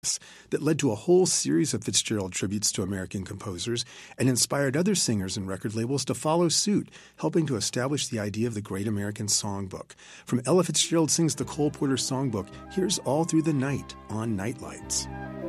that led to a whole series of Fitzgerald tributes to American composers and inspired other singers and record labels to follow suit, helping to establish the idea of the Great American Songbook. From Ella Fitzgerald Sings the Cole Porter Songbook, here's All Through the Night on Nightlights.